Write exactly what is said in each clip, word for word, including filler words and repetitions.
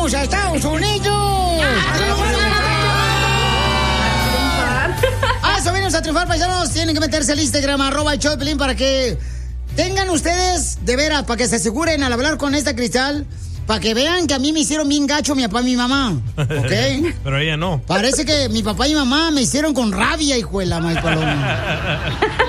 ¡Vamos a Estados Unidos! ¡A eso venimos a triunfar, paisanos! Tienen que meterse al Instagram, arroba el show de Piolín, para que tengan ustedes, de veras, para que se aseguren al hablar con esta Cristal, para que vean que a mí me hicieron bien gacho mi papá y mi mamá, ¿ok? Pero ella no. Parece que mi papá y mi mamá me hicieron con rabia, hijo de la mal paloma.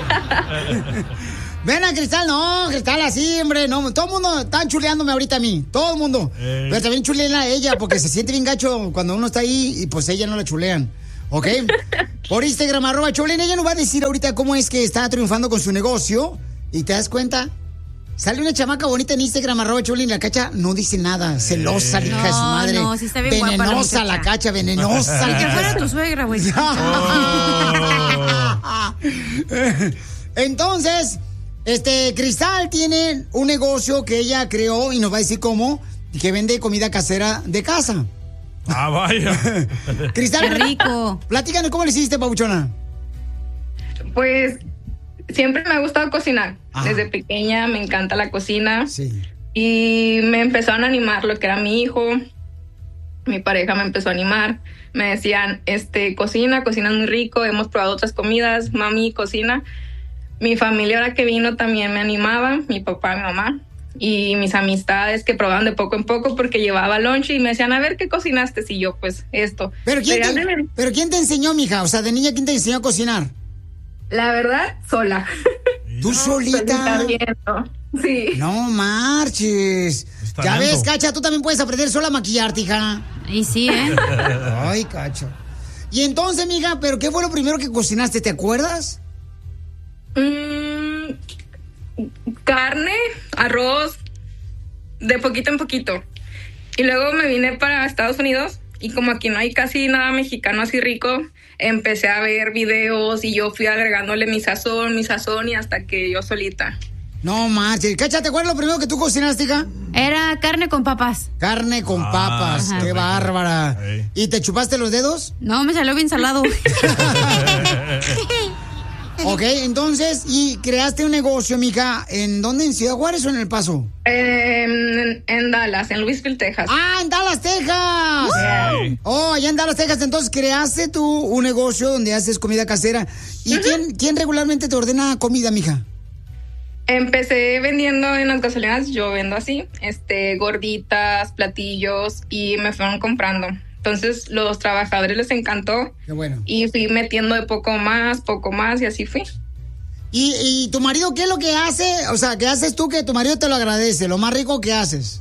Ven a Cristal, no, Cristal así, hombre, no, todo el mundo está chuleándome ahorita a mí, todo el mundo. Ey. Pero también chulean a ella, porque se siente bien gacho cuando uno está ahí y pues ella no la chulean, ¿ok? Por Instagram, arroba Choplin, ella nos va a decir ahorita cómo es que está triunfando con su negocio, y te das cuenta, sale una chamaca bonita en Instagram, arroba Choplin, la Cacha no dice nada, celosa, hija de su madre. No, no, sí está bien venenosa guapa la, la Cacha, venenosa. Ni que fuera tu suegra, güey. Entonces... Este, Cristal tiene un negocio que ella creó y nos va a decir cómo, y que vende comida casera de casa. Ah, vaya. Cristal, qué rico. Platícanos cómo le hiciste, papuchona. Pues siempre me ha gustado cocinar. Ajá. Desde pequeña me encanta la cocina. Sí. Y me empezaron a animar lo que era mi hijo. Mi pareja me empezó a animar. Me decían, este, cocina, cocinas muy rico. Hemos probado otras comidas. Mami, cocina. Mi familia ahora que vino también me animaba, mi papá, mi mamá, y mis amistades que probaban de poco en poco porque llevaba lunch y me decían, a ver, ¿qué cocinaste? Y yo, pues, esto. ¿Pero quién, te, ¿Pero quién te enseñó, mija? O sea, de niña, ¿quién te enseñó a cocinar? La verdad, sola. ¿Tú solita? solita sí. No marches. Ya ves, Cacha, tú también puedes aprender sola a maquillarte, hija. Y sí, ¿eh? Ay, Cacha. Y entonces, mija, ¿pero qué fue lo primero que cocinaste? ¿Te acuerdas? Mm, carne, arroz, de poquito en poquito. Y luego me vine para Estados Unidos y como aquí no hay casi nada mexicano así rico, empecé a ver videos y yo fui agregándole mi sazón, mi sazón y hasta que yo solita. No manches. Cacha, ¿te acuerdas lo primero que tú cocinaste, hija? Era carne con papas. Carne con ah, papas, ajá. Qué bárbara. Hey. ¿Y te chupaste los dedos? No, me salió bien salado. Ok, entonces, ¿y creaste un negocio, mija? ¿En dónde? ¿En Ciudad Juárez o en El Paso? En, en Dallas, en Louisville, Texas. ¡Ah, en Dallas, Texas! Sí. Oh, allá en Dallas, Texas. Entonces, creaste tú un negocio donde haces comida casera. ¿Y uh-huh. quién, quién regularmente te ordena comida, mija? Empecé vendiendo en las gasolineras, yo vendo así, este, gorditas, platillos, y me fueron comprando. Entonces, los trabajadores les encantó. Qué bueno. Y fui metiendo de poco más, poco más, y así fui. ¿Y, y tu marido qué es lo que hace? O sea, ¿qué haces tú que tu marido te lo agradece? Lo más rico que haces.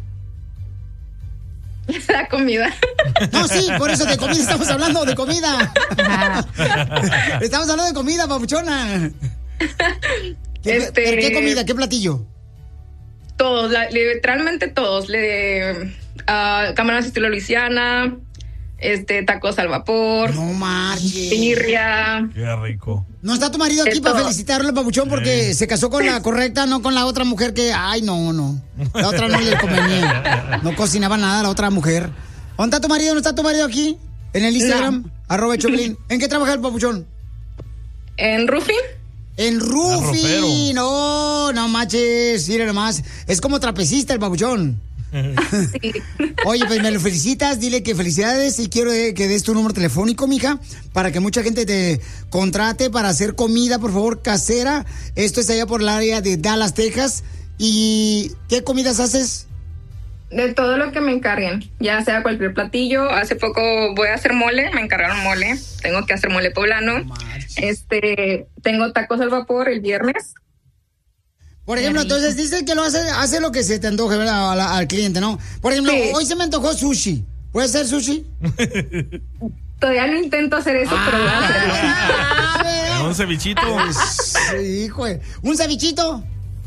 La comida. No, sí, por eso de comida estamos hablando, de comida. Estamos hablando de comida, papuchona. ¿Qué, este, ¿Qué comida? ¿Qué platillo? Todos, la, literalmente todos. Le, uh, camarones estilo Luisiana, este, tacos al vapor. No marches. Birria. Qué rico. No está tu marido aquí Esto. para felicitarlo, papuchón, porque Sí. se casó con la correcta, no con la otra mujer que... Ay, no, no. La otra no le convenía. No cocinaba nada la otra mujer. ¿Dónde está tu marido? ¿No está tu marido aquí? En el Instagram, no. arroba Choplin. ¿En qué trabaja el papuchón? En roofing. En roofing. No, no manches. Mira nomás. Es como trapecista el papuchón. Sí. Oye, pues me lo felicitas, dile que felicidades y quiero que des tu número telefónico, mija, para que mucha gente te contrate para hacer comida, por favor, casera. Esto es allá por el área de Dallas, Texas. ¿Y qué comidas haces? De todo lo que me encarguen, ya sea cualquier platillo. Hace poco voy a hacer mole, me encargaron mole. Tengo que hacer mole poblano. Este, tengo tacos al vapor el viernes. Por ejemplo, entonces dice que lo hace, hace lo que se te antoje, ¿verdad? Al, al cliente, ¿no? Por ejemplo, sí. Hoy se me antojó sushi. ¿Puede ser sushi? Todavía no intento hacer eso, ah, pero voy a hacerlo. Ah, un cevichito. Sí, hijo. ¿Un cevichito?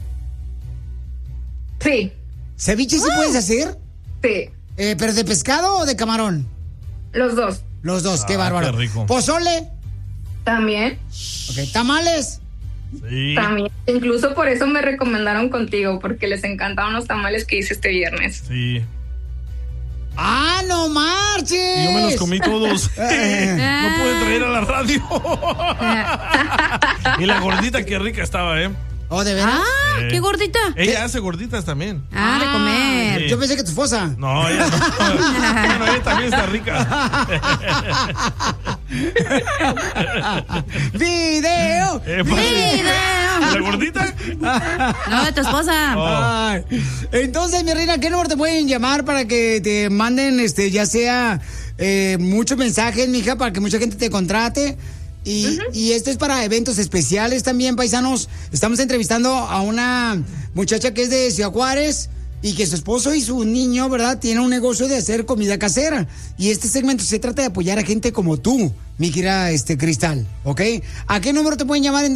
Sí. ¿Ceviche sí uh. puedes hacer? Sí. Eh, ¿Pero de pescado o de camarón? Los dos. Los dos, qué ah, bárbaro. Qué rico. ¿Pozole? También. Ok, ¿tamales? Sí. También. Incluso por eso me recomendaron contigo, porque les encantaban los tamales que hice este viernes. Sí. ¡Ah, no marches! Y yo me los comí todos. No pude traer a la radio. Y la gordita, qué rica estaba, ¿eh? ¿Oh, de veras? Ah, Eh. qué gordita. Ella hace gorditas también. Ah, de comer. Sí. Yo pensé que tu esposa. No, ella no. Bueno, ella también está rica. ¡Video! Eh, pues, ¡Video! ¿La gordita? No, de tu esposa. Oh. Ay. Entonces, mi reina, ¿qué número te pueden llamar para que te manden, este, ya sea eh, muchos mensajes, mija, para que mucha gente te contrate? Y, uh-huh. y esto es para eventos especiales también, paisanos. Estamos entrevistando a una muchacha que es de Ciudad Juárez y que su esposo y su niño, ¿verdad?, tienen un negocio de hacer comida casera. Y este segmento se trata de apoyar a gente como tú, mi querida este, Cristal, ¿ok? ¿A qué número te pueden llamar en